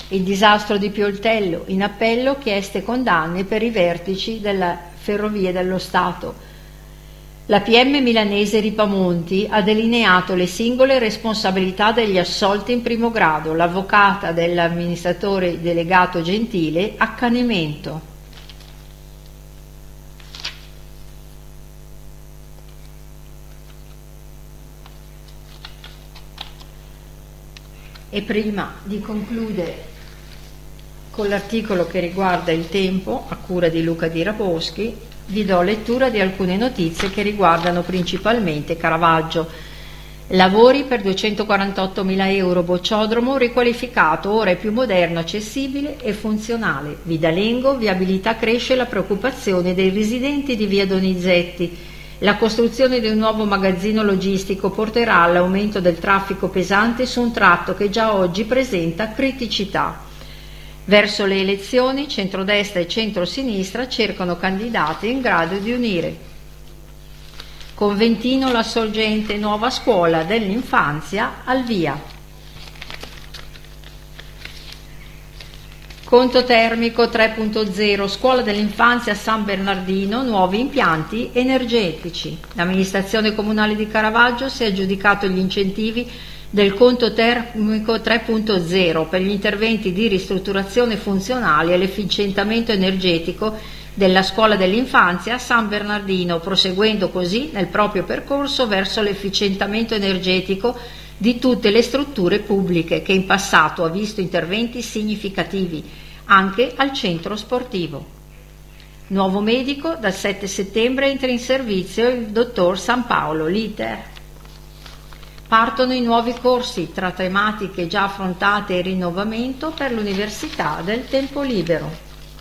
Il disastro di Pioltello, in appello chieste condanne per i vertici delle Ferrovie dello Stato. La PM milanese Ripamonti ha delineato le singole responsabilità degli assolti in primo grado, l'avvocata dell'amministratore delegato Gentile, accanimento. E prima di concludere con l'articolo che riguarda il tempo, a cura di Luca Di Raboschi, vi do lettura di alcune notizie che riguardano principalmente Caravaggio. Lavori per 248.000 euro, bocciodromo riqualificato, ora è più moderno, accessibile e funzionale. Vidalengo, viabilità cresce, la preoccupazione dei residenti di via Donizetti. La costruzione di un nuovo magazzino logistico porterà all'aumento del traffico pesante su un tratto che già oggi presenta criticità. Verso le elezioni, centrodestra e centrosinistra cercano candidati in grado di unire. Conventino, la sorgente, nuova scuola dell'infanzia al via. Conto termico 3.0, scuola dell'infanzia San Bernardino, nuovi impianti energetici. L'amministrazione comunale di Caravaggio si è aggiudicato gli incentivi del conto termico 3.0 per gli interventi di ristrutturazione funzionale e l'efficientamento energetico della scuola dell'infanzia San Bernardino, proseguendo così nel proprio percorso verso l'efficientamento energetico di tutte le strutture pubbliche che in passato ha visto interventi significativi anche al centro sportivo. Nuovo medico, dal 7 settembre entra in servizio il dottor San Paolo, l'ITER. Partono i nuovi corsi tra tematiche già affrontate e rinnovamento per l'Università del Tempo Libero.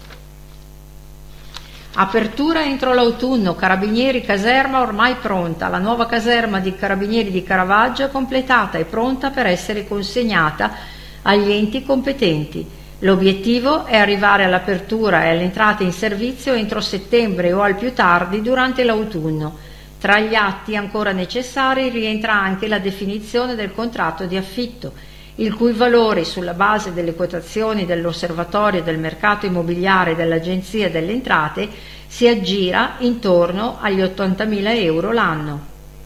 Apertura entro l'autunno, Carabinieri caserma ormai pronta. La nuova caserma di Carabinieri di Caravaggio è completata e pronta per essere consegnata agli enti competenti. L'obiettivo è arrivare all'apertura e all'entrata in servizio entro settembre o al più tardi durante l'autunno. Tra gli atti ancora necessari rientra anche la definizione del contratto di affitto, il cui valore, sulla base delle quotazioni dell'Osservatorio del mercato immobiliare dell'Agenzia delle Entrate, si aggira intorno agli 80.000 euro l'anno.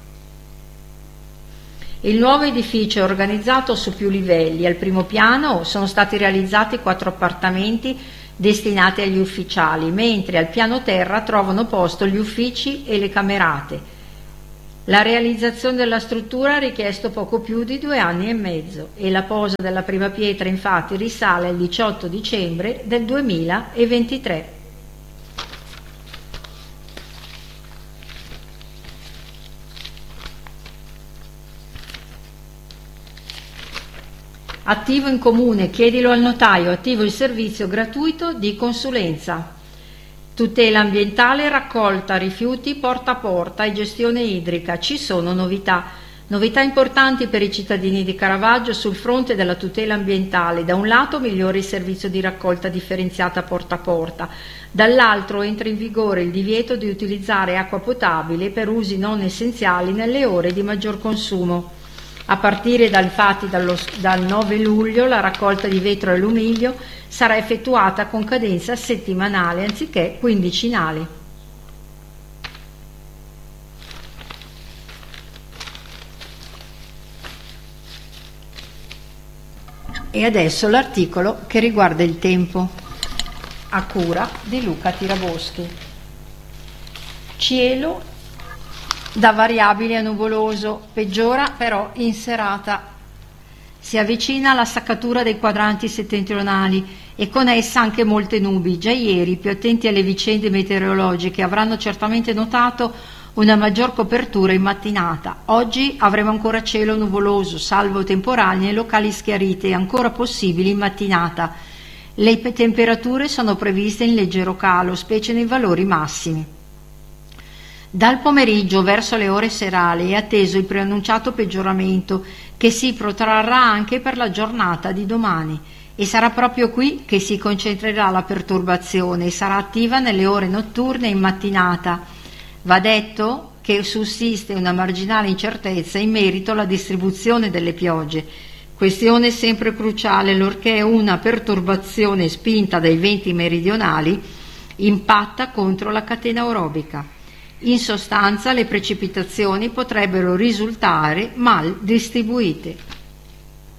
Il nuovo edificio è organizzato su più livelli. Al primo piano sono stati realizzati 4 appartamenti destinati agli ufficiali, mentre al piano terra trovano posto gli uffici e le camerate. La realizzazione della struttura ha richiesto poco più di 2 anni e mezzo e la posa della prima pietra infatti risale al 18 dicembre del 2023. Attivo in comune, chiedilo al notaio, attivo il servizio gratuito di consulenza. Tutela ambientale, raccolta rifiuti porta a porta e gestione idrica. Ci sono novità importanti per i cittadini di Caravaggio sul fronte della tutela ambientale. Da un lato migliora il servizio di raccolta differenziata porta a porta, dall'altro entra in vigore il divieto di utilizzare acqua potabile per usi non essenziali nelle ore di maggior consumo. A partire dal 9 luglio la raccolta di vetro e alluminio sarà effettuata con cadenza settimanale anziché quindicinale. E adesso l'articolo che riguarda il tempo, a cura di Luca Tiraboschi. Cielo da variabile a nuvoloso, peggiora però in serata. Si avvicina la saccatura dei quadranti settentrionali e con essa anche molte nubi. Già ieri, più attenti alle vicende meteorologiche, avranno certamente notato una maggior copertura in mattinata. Oggi avremo ancora cielo nuvoloso, salvo temporali e locali schiarite, ancora possibili in mattinata. Le temperature sono previste in leggero calo, specie nei valori massimi. Dal pomeriggio verso le ore serali è atteso il preannunciato peggioramento che si protrarrà anche per la giornata di domani e sarà proprio qui che si concentrerà la perturbazione e sarà attiva nelle ore notturne e in mattinata. Va detto che sussiste una marginale incertezza in merito alla distribuzione delle piogge. Questione sempre cruciale allorché una perturbazione spinta dai venti meridionali impatta contro la catena aerobica. In sostanza le precipitazioni potrebbero risultare mal distribuite.